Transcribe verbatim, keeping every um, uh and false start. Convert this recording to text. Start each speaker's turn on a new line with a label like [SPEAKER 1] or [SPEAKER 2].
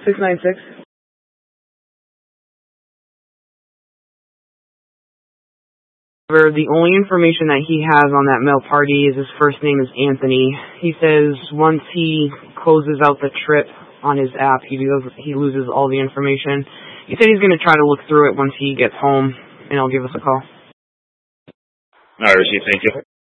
[SPEAKER 1] six nine six. The only information that he has on that mail party is his first name is Anthony. He says once he closes out the trip on his app, he does, he loses all the information. He said he's going to try to look through it once he gets home, and he'll give us a call.
[SPEAKER 2] All right, Rishi, thank you.